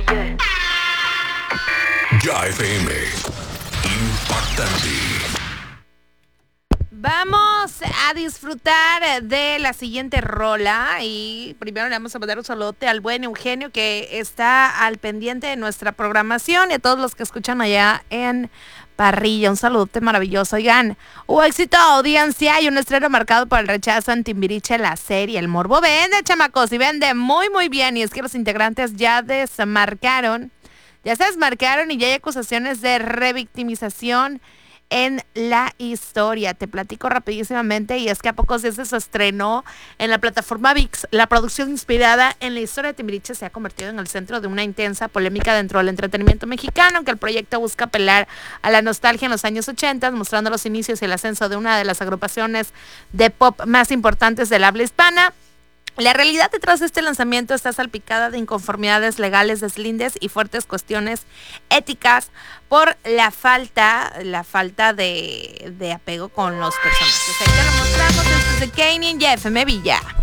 Ya FM. Impactante. Vamos a disfrutar de la siguiente rola y primero le vamos a mandar un saludote al buen Eugenio que está al pendiente de nuestra programación y a todos los que escuchan allá en Parrilla. Un saludote maravilloso. Oigan, hubo éxito de audiencia y un estreno marcado por el rechazo en Timbiriche, la serie. El morbo vende, chamacos, y vende muy muy bien. Y es que los integrantes ya se desmarcaron y ya hay acusaciones de revictimización en la historia. Te platico rapidísimamente y es que a pocos días de su estreno en la plataforma ViX, la producción inspirada en la historia de Timbiriche se ha convertido en el centro de una intensa polémica dentro del entretenimiento mexicano, aunque el proyecto busca apelar a la nostalgia en los años 80, mostrando los inicios y el ascenso de una de las agrupaciones de pop más importantes del habla hispana. La realidad detrás de este lanzamiento está salpicada de inconformidades legales, deslindes y fuertes cuestiones éticas por la falta de apego con los personajes. Ahí te lo mostramos desde Kanye y FM Villa.